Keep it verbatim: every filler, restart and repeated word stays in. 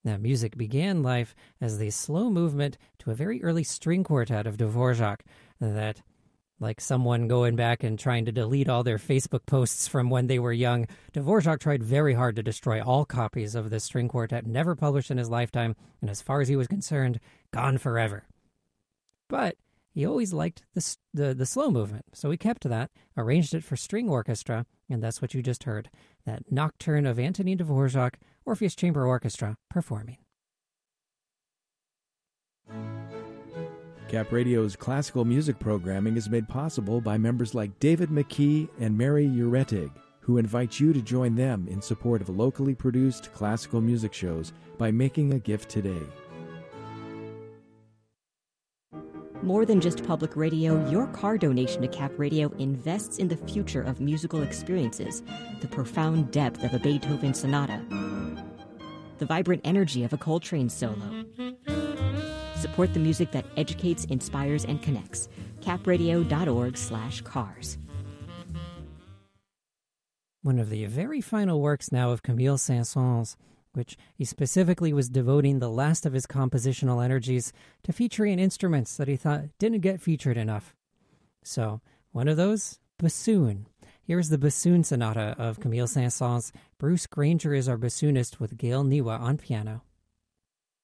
Now, music began life as the slow movement to a very early string quartet of Dvorak that, like someone going back and trying to delete all their Facebook posts from when they were young, Dvorak tried very hard to destroy all copies of this string quartet, never published in his lifetime, and as far as he was concerned, gone forever. But he always liked the, the, the slow movement, so he kept that, arranged it for string orchestra, and that's what you just heard, that Nocturne of Antonin Dvorak, Orpheus Chamber Orchestra, performing. Cap Radio's classical music programming is made possible by members like David McKee and Mary Uretig, who invite you to join them in support of locally produced classical music shows by making a gift today. More than just public radio, your car donation to Cap Radio invests in the future of musical experiences, the profound depth of a Beethoven sonata, the vibrant energy of a Coltrane solo. Support the music that educates, inspires, and connects. capradio.org slash cars. One of the very final works now of Camille Saint-Saëns, which he specifically was devoting the last of his compositional energies to featuring instruments that he thought didn't get featured enough. So, one of those, bassoon. Here's the bassoon sonata of Camille Saint-Saëns. Bruce Granger is our bassoonist with Gail Niwa on piano.